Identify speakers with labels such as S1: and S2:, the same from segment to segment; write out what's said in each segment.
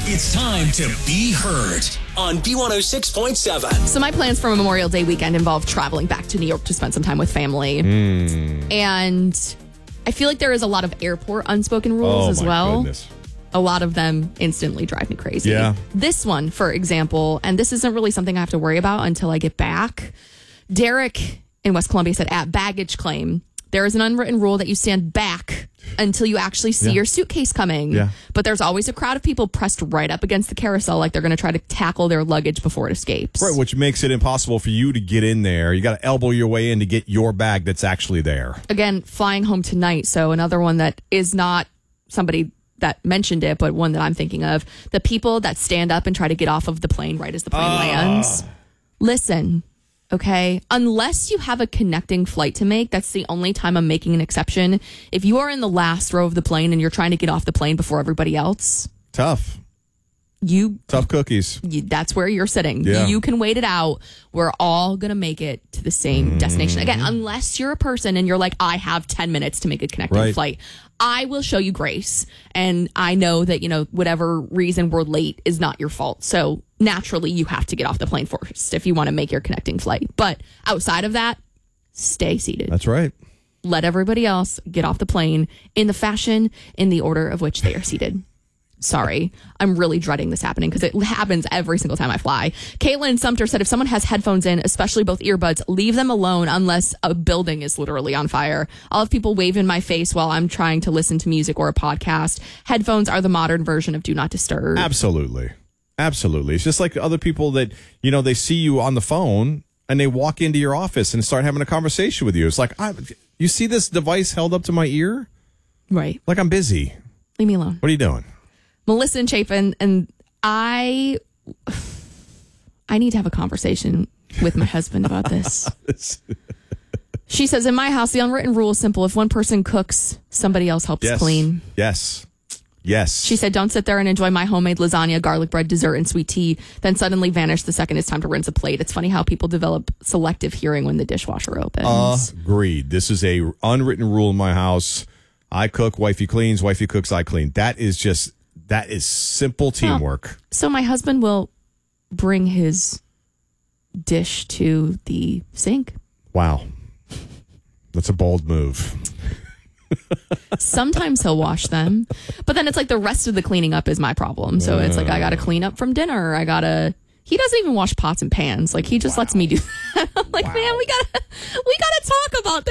S1: It's time to be heard on B106.7.
S2: So my plans for Memorial Day weekend involve traveling back to New York to spend some time with family. And I feel like there is a lot of airport unspoken rules as well.
S3: Goodness.
S2: A lot of them instantly drive me crazy.
S3: Yeah.
S2: This one, for example, and this isn't really something I have to worry about until I get back. Derek in West Columbia said, at baggage claim, there is an unwritten rule that you stand back until you actually see your suitcase coming.
S3: Yeah.
S2: But there's always a crowd of people pressed right up against the carousel like they're going to try to tackle their luggage before it escapes.
S3: Right, which makes it impossible for you to get in there. You got to elbow your way in to get your bag that's actually there.
S2: Again, flying home tonight. So another one that is not somebody that mentioned it, but one that I'm thinking of. The people that stand up and try to get off of the plane right as the plane lands. Listen, okay? Unless you have a connecting flight to make, that's the only time I'm making an exception. If you are in the last row of the plane and you're trying to get off the plane before everybody else,
S3: Tough cookies.
S2: that's where you're sitting.
S3: Yeah.
S2: You can wait it out. We're all going to make it to the same destination. Again, unless you're a person and you're like, I have 10 minutes to make a connecting flight. I will show you grace. And I know that, whatever reason we're late is not your fault. So naturally, you have to get off the plane first if you want to make your connecting flight. But outside of that, stay seated.
S3: That's right.
S2: Let everybody else get off the plane in the order of which they are seated. Sorry, I'm really dreading this happening because it happens every single time I fly. Caitlin Sumter said if someone has headphones in, especially both earbuds, leave them alone unless a building is literally on fire. I'll have people wave in my face while I'm trying to listen to music or a podcast. Headphones are the modern version of Do Not Disturb.
S3: Absolutely. It's just like other people that, they see you on the phone and they walk into your office and start having a conversation with you. It's like, you see this device held up to my ear?
S2: Right.
S3: Like I'm busy.
S2: Leave me alone.
S3: What are you doing?
S2: Melissa and Chapin, and I need to have a conversation with my husband about this. She says, in my house, the unwritten rule is simple. If one person cooks, somebody else helps clean.
S3: Yes.
S2: She said, don't sit there and enjoy my homemade lasagna, garlic bread, dessert, and sweet tea, then suddenly vanish the second it's time to rinse a plate. It's funny how people develop selective hearing when the dishwasher opens.
S3: Agreed. This is a unwritten rule in my house. I cook, wifey cleans, wifey cooks, I clean. That is simple teamwork.
S2: So my husband will bring his dish to the sink.
S3: Wow. That's a bold move.
S2: Sometimes he'll wash them, but then it's like the rest of the cleaning up is my problem. So it's like I got to clean up from dinner. He doesn't even wash pots and pans. Like he just lets me do that. I'm like, man, we gotta talk about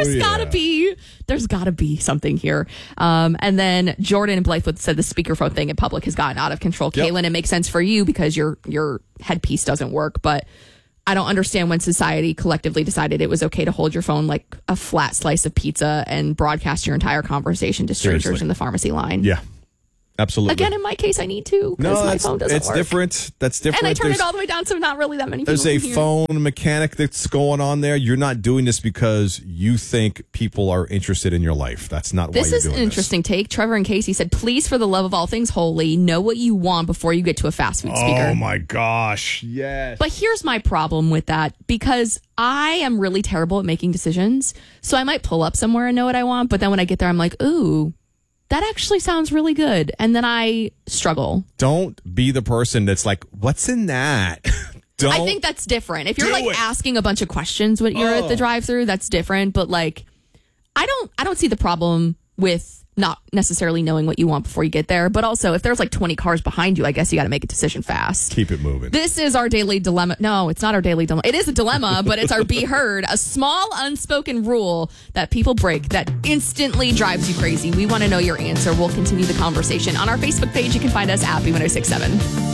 S2: there's gotta be something here. And then Jordan and Blythewood said the speakerphone thing in public has gotten out of control. Yep. Caitlin, it makes sense for you because your headpiece doesn't work, but I don't understand when society collectively decided it was okay to hold your phone like a flat slice of pizza and broadcast your entire conversation to strangers in the pharmacy line.
S3: Yeah. Absolutely.
S2: Again, in my case, I need to because my phone doesn't work.
S3: Different. That's different.
S2: And I turn it all the way down, so not really that many people.
S3: There's a phone mechanic that's going on there. You're not doing this because you think people are interested in your life. That's not why you're doing this.
S2: This is an interesting take. Trevor and Casey said, please, for the love of all things holy, know what you want before you get to a fast food speaker.
S3: Oh, my gosh. Yes.
S2: But here's my problem with that, because I am really terrible at making decisions. So I might pull up somewhere and know what I want, but then when I get there, I'm like, ooh, that actually sounds really good. And then I struggle. Don't
S3: be the person that's like, what's in that?
S2: I think that's different. If you're asking a bunch of questions when you're at the drive-thru, that's different. But like, I don't see the problem with not necessarily knowing what you want before you get there. But also, if there's like 20 cars behind you, I guess you got to make a decision fast.
S3: Keep it moving.
S2: This is our daily dilemma. No, it's not our daily dilemma. It is a dilemma, but it's our Be Heard, a small unspoken rule that people break that instantly drives you crazy. We want to know your answer. We'll continue the conversation on our Facebook page. You can find us at B1067.